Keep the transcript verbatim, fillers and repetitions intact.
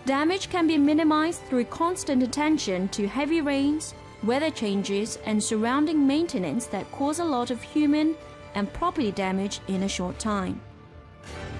Damage can be minimized through constant attention to heavy rains, weather changes, and surrounding maintenance that cause a lot of human and property damage in a short time.